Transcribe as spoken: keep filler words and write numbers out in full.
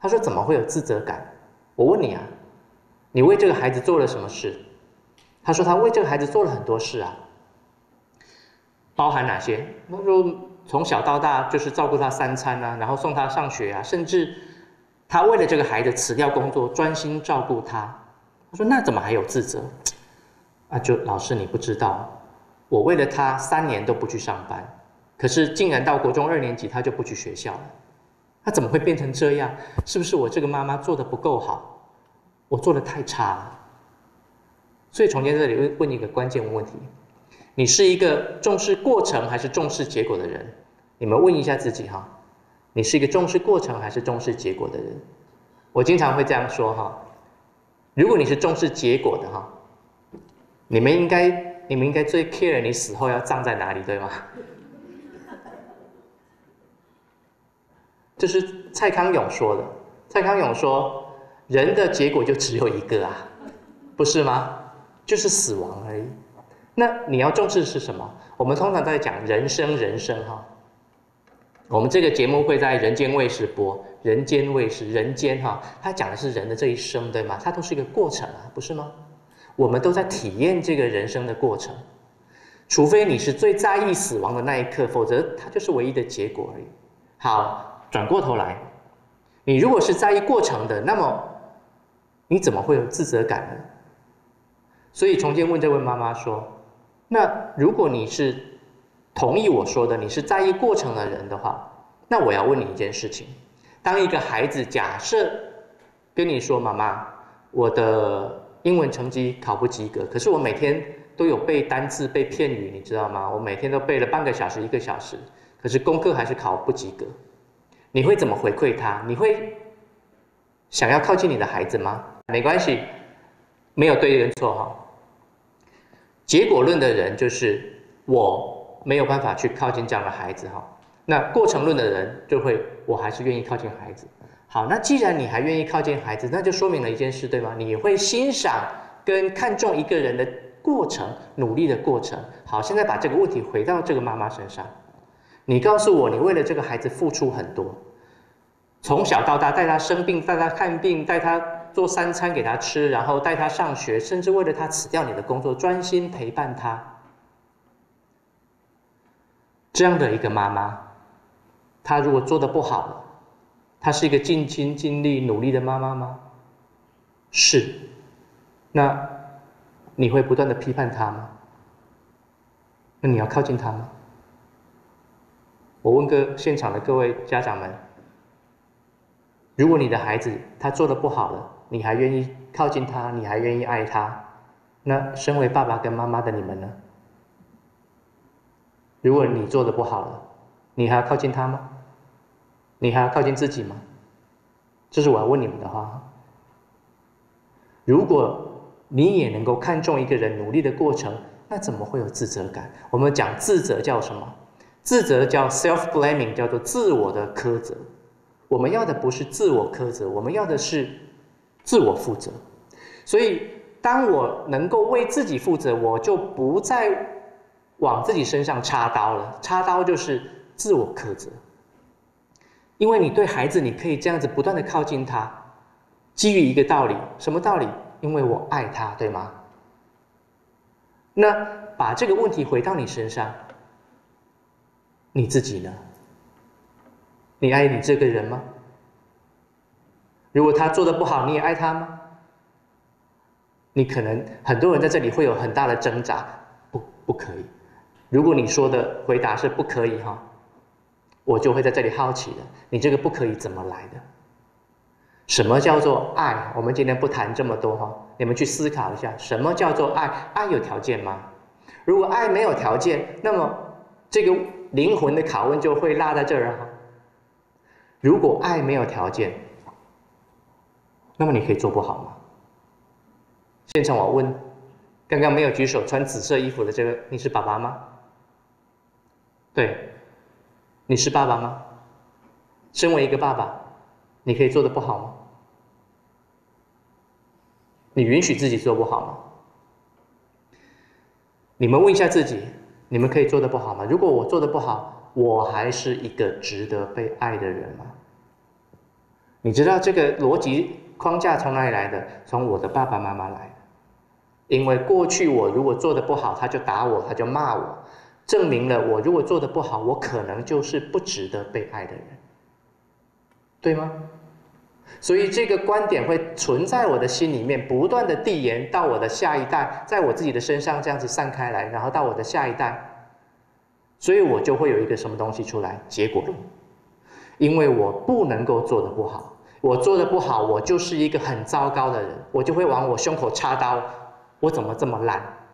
他说怎么会有自责感？我问你啊，你为这个孩子做了什么事？他说他为这个孩子做了很多事啊，包含哪些？他说从小到大就是照顾他三餐啊，然后送他上学啊，甚至他为了这个孩子辞掉工作，专心照顾他。他说那怎么还有自责？啊，就老师你不知道，我为了他三年都不去上班，可是竟然到国中二年级他就不去学校了。他怎么会变成这样？是不是我这个妈妈做的不够好？我做的太差了。所以从前这里问一个关键问题：你是一个重视过程还是重视结果的人？你们问一下自己哈，你是一个重视过程还是重视结果的人？我经常会这样说哈，如果你是重视结果的哈，你们应该你们应该最 care 你死后要葬在哪里，对吗？这是蔡康永说的。蔡康永说，人的结果就只有一个啊，不是吗？就是死亡而已。那你要重视的是什么？我们通常在讲人生，人生哈。我们这个节目会在人间卫视播，人间卫视，人间哈，它讲的是人的这一生，对吗？它都是一个过程啊，不是吗？我们都在体验这个人生的过程，除非你是最在意死亡的那一刻，否则它就是唯一的结果而已。好。转过头来，你如果是在意过程的，那么你怎么会有自责感呢？所以重建问这位妈妈说：那如果你是同意我说的，你是在意过程的人的话，那我要问你一件事情：当一个孩子假设跟你说，妈妈，我的英文成绩考不及格，可是我每天都有背单字、背片语，你知道吗？我每天都背了半个小时、一个小时，可是功课还是考不及格。你会怎么回馈他？你会想要靠近你的孩子吗？没关系，没有对跟错哈。结果论的人就是我没有办法去靠近这样的孩子哈。那过程论的人就会，我还是愿意靠近孩子。好，那既然你还愿意靠近孩子，那就说明了一件事，对吗？你会欣赏跟看重一个人的过程，努力的过程。好，现在把这个问题回到这个妈妈身上。你告诉我，你为了这个孩子付出很多，从小到大带他生病，带他看病，带他做三餐给他吃，然后带他上学，甚至为了他辞掉你的工作，专心陪伴他。这样的一个妈妈，她如果做得不好了，她是一个尽心尽力努力的妈妈吗？是。那你会不断的批判她吗？那你要靠近她吗？我问个现场的各位家长们，如果你的孩子他做得不好了，你还愿意靠近他，你还愿意爱他，那身为爸爸跟妈妈的你们呢？如果你做得不好了，你还要靠近他吗？你还要靠近自己吗？这是我要问你们的话。如果你也能够看重一个人努力的过程，那怎么会有自责感？我们讲自责叫什么？自责叫 self-blaming， 叫做自我的苛责。我们要的不是自我苛责，我们要的是自我负责。所以当我能够为自己负责，我就不再往自己身上插刀了。插刀就是自我苛责。因为你对孩子，你可以这样子不断的靠近他，基于一个道理，什么道理？因为我爱他，对吗？那把这个问题回到你身上，你自己呢？你爱你这个人吗？如果他做得不好，你也爱他吗？你可能很多人在这里会有很大的挣扎，不，不可以。如果你说的回答是不可以哈，我就会在这里好奇了，你这个不可以怎么来的？什么叫做爱？我们今天不谈这么多哈，你们去思考一下，什么叫做爱？爱有条件吗？如果爱没有条件，那么这个灵魂的拷问就会落在这儿哈。如果爱没有条件，那么你可以做不好吗？现场我问，刚刚没有举手穿紫色衣服的这个，你是爸爸吗？对，你是爸爸吗？身为一个爸爸，你可以做得不好吗？你允许自己做不好吗？你们问一下自己，你们可以做得不好吗？如果我做得不好，我还是一个值得被爱的人吗？ 你知道这个逻辑框架从哪里来的？从我的爸爸妈妈来的。因为过去我如果做的不好，他就打我，他就骂我，证明了我如果做的不好，我可能就是不值得被爱的人，对吗？所以这个观点会存在我的心里面，不断的递延到我的下一代，在我自己的身上这样子散开来，然后到我的下一代，所以我就会有一个什么东西出来？结果论。因为我不能够做的不好，我做的不好，我就是一个很糟糕的人，我就会往我胸口插刀。我怎么这么烂？